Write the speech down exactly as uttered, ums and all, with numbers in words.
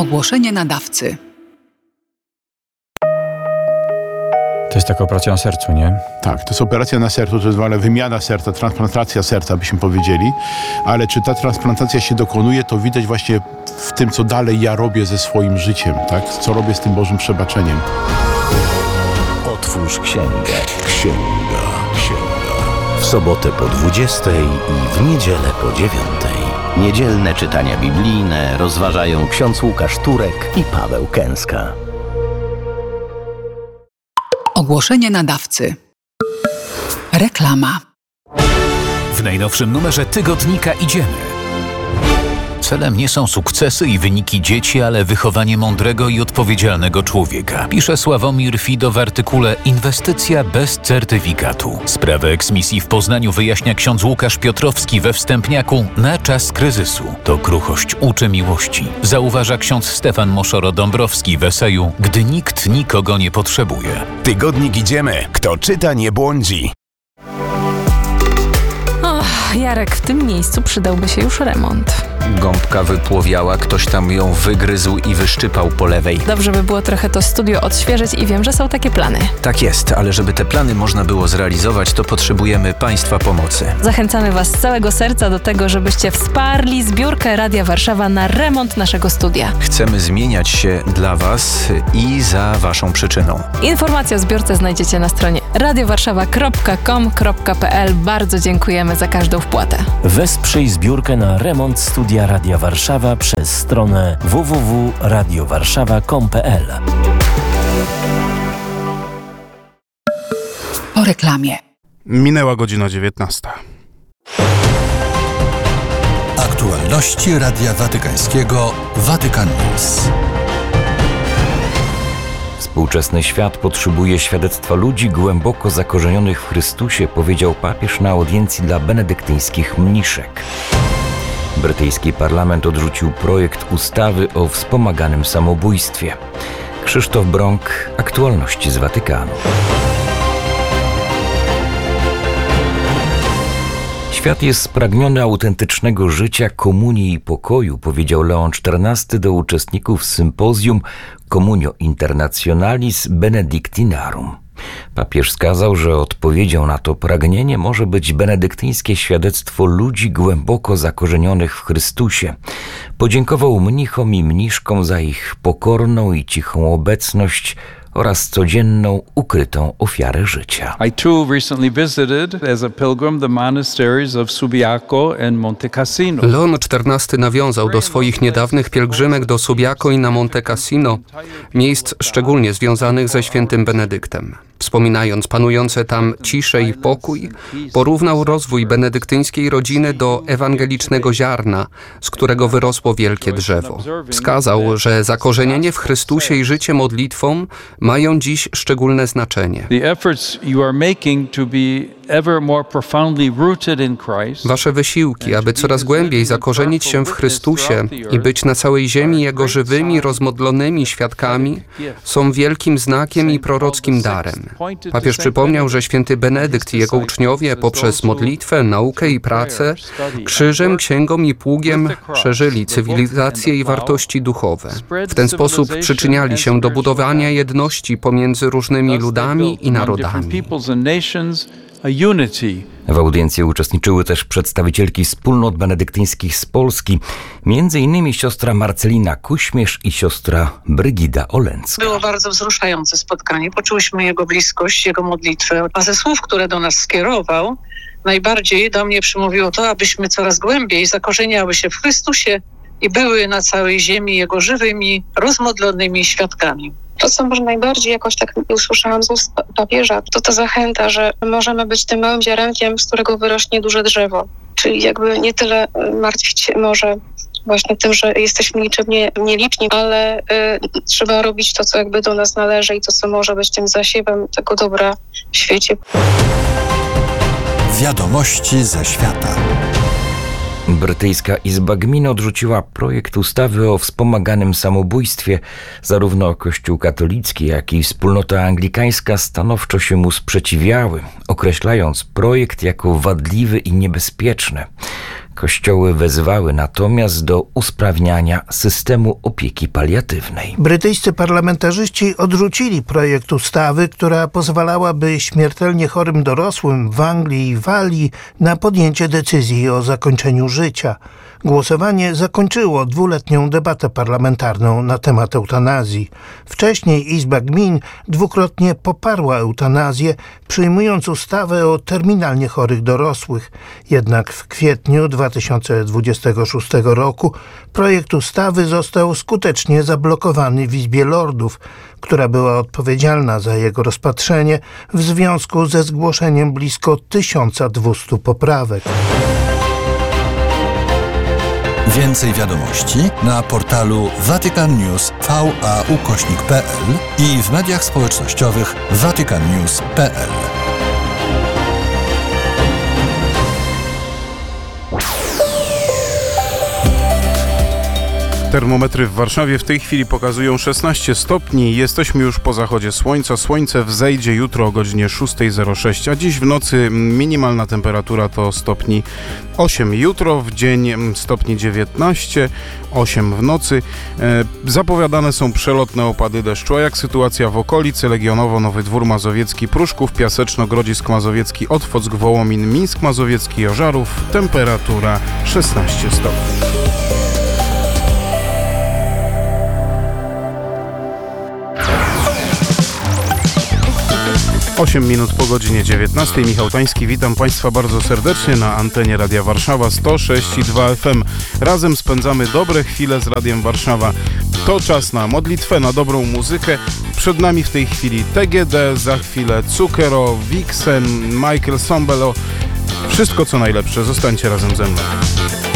Ogłoszenie nadawcy. To jest taka operacja na sercu, nie? Tak, to jest operacja na sercu, to jest zwana wymiana serca, transplantacja serca, byśmy powiedzieli. Ale czy ta transplantacja się dokonuje, to widać właśnie w tym, co dalej ja robię ze swoim życiem, tak? Co robię z tym Bożym przebaczeniem. Otwórz księgę. Księga, księga. W sobotę po dwudziestej i w niedzielę po dziewiątej. Niedzielne czytania biblijne rozważają ksiądz Łukasz Turek i Paweł Kęska. Ogłoszenie nadawcy. Reklama. W najnowszym numerze tygodnika Idziemy. Celem nie są sukcesy i wyniki dzieci, ale wychowanie mądrego i odpowiedzialnego człowieka. Pisze Sławomir Fido w artykule Inwestycja bez certyfikatu. Sprawę eksmisji w Poznaniu wyjaśnia ksiądz Łukasz Piotrowski we wstępniaku Na czas kryzysu. To kruchość uczy miłości. Zauważa ksiądz Stefan Moszoro-Dąbrowski w eseju Gdy nikt nikogo nie potrzebuje. Tygodnik Idziemy. Kto czyta, nie błądzi. Och, Jarek, w tym miejscu przydałby się już remont. Gąbka wypłowiała, ktoś tam ją wygryzł i wyszczypał po lewej. Dobrze by było trochę to studio odświeżyć i wiem, że są takie plany. Tak jest, ale żeby te plany można było zrealizować, to potrzebujemy Państwa pomocy. Zachęcamy Was z całego serca do tego, żebyście wsparli zbiórkę Radia Warszawa na remont naszego studia. Chcemy zmieniać się dla Was i za Waszą przyczyną. Informacje o zbiórce znajdziecie na stronie radiowarszawa kropka com kropka pe el. Bardzo dziękujemy za każdą wpłatę. Wesprzyj zbiórkę na remont studia Radia Warszawa przez stronę w w w kropka radio warszawa kropka com kropka pe el. Po reklamie. Minęła godzina dziewiętnasta. Aktualności Radia Watykańskiego Vatican News. Współczesny świat potrzebuje świadectwa ludzi głęboko zakorzenionych w Chrystusie, powiedział papież na audiencji dla benedyktyńskich mniszek. Brytyjski parlament odrzucił projekt ustawy o wspomaganym samobójstwie. Krzysztof Brąk, aktualności z Watykanu. Świat jest spragniony autentycznego życia, komunii i pokoju, powiedział Leon czternasty do uczestników sympozjum Communio Internationalis Benedictinarum. Papież wskazał, że odpowiedzią na to pragnienie może być benedyktyńskie świadectwo ludzi głęboko zakorzenionych w Chrystusie. Podziękował mnichom i mniszkom za ich pokorną i cichą obecność oraz codzienną, ukrytą ofiarę życia. I too recently visited as a pilgrim the monasteries of Subiaco and Monte Cassino. Leon czternasty nawiązał do swoich niedawnych pielgrzymek do Subiaco i na Monte Cassino, miejsc szczególnie związanych ze świętym Benedyktem. Wspominając panujące tam ciszę i pokój, porównał rozwój benedyktyńskiej rodziny do ewangelicznego ziarna, z którego wyrosło wielkie drzewo. Wskazał, że zakorzenienie w Chrystusie i życie modlitwą mają dziś szczególne znaczenie. Wasze wysiłki, aby coraz głębiej zakorzenić się w Chrystusie i być na całej ziemi Jego żywymi, rozmodlonymi świadkami, są wielkim znakiem i prorockim darem. Papież przypomniał, że święty Benedykt i jego uczniowie poprzez modlitwę, naukę i pracę, krzyżem, księgą i pługiem szerzyli cywilizację i wartości duchowe. W ten sposób przyczyniali się do budowania jedności pomiędzy różnymi ludami i narodami. W audiencji uczestniczyły też przedstawicielki wspólnot benedyktyńskich z Polski, między innymi siostra Marcelina Kuśmierz i siostra Brygida Olęcka. Było bardzo wzruszające spotkanie. Poczułyśmy Jego bliskość, Jego modlitwę, a ze słów, które do nas skierował, najbardziej do mnie przymówiło to, abyśmy coraz głębiej zakorzeniały się w Chrystusie i były na całej ziemi Jego żywymi, rozmodlonymi świadkami. To, co może najbardziej jakoś tak usłyszałam z ust papieża, to ta zachęta, że możemy być tym małym ziarenkiem, z którego wyrośnie duże drzewo. Czyli jakby nie tyle martwić się może właśnie tym, że jesteśmy niczym nieliczni, ale y, trzeba robić to, co jakby do nas należy i to, co może być tym zasiewem tego dobra w świecie. Wiadomości ze świata. Brytyjska Izba Gmin odrzuciła projekt ustawy o wspomaganym samobójstwie. Zarówno Kościół katolicki, jak i wspólnota anglikańska stanowczo się mu sprzeciwiały, określając projekt jako wadliwy i niebezpieczny. Kościoły wezwały natomiast do usprawniania systemu opieki paliatywnej. Brytyjscy parlamentarzyści odrzucili projekt ustawy, która pozwalałaby śmiertelnie chorym dorosłym w Anglii i Walii na podjęcie decyzji o zakończeniu życia. Głosowanie zakończyło dwuletnią debatę parlamentarną na temat eutanazji. Wcześniej Izba Gmin dwukrotnie poparła eutanazję, przyjmując ustawę o terminalnie chorych dorosłych. Jednak w kwietniu dwa tysiące dwudziestego szóstego roku projekt ustawy został skutecznie zablokowany w Izbie Lordów, która była odpowiedzialna za jego rozpatrzenie w związku ze zgłoszeniem blisko tysiąc dwieście poprawek. Więcej wiadomości na portalu Vatican News V A ukośnik kropka p l i w mediach społecznościowych vatican news kropka p l. Termometry w Warszawie w tej chwili pokazują szesnaście stopni. Jesteśmy już po zachodzie słońca. Słońce wzejdzie jutro o godzinie szósta zero sześć, a dziś w nocy minimalna temperatura to stopni osiem. Jutro w dzień stopni dziewiętnaście, osiem w nocy. E, zapowiadane są przelotne opady deszczu. A jak sytuacja w okolicy? Legionowo, Nowy Dwór Mazowiecki, Pruszków, Piaseczno, Grodzisk Mazowiecki, Otwock, Wołomin, Mińsk Mazowiecki, Ożarów. Temperatura szesnaście stopni. osiem minut po godzinie dziewiętnastej. Michał Tański, witam Państwa bardzo serdecznie na antenie Radia Warszawa sto sześć i dwa F M. Razem spędzamy dobre chwile z Radiem Warszawa. To czas na modlitwę, na dobrą muzykę. Przed nami w tej chwili T G D, za chwilę Cukero, Vixen, Michael Sambello. Wszystko co najlepsze. Zostańcie razem ze mną.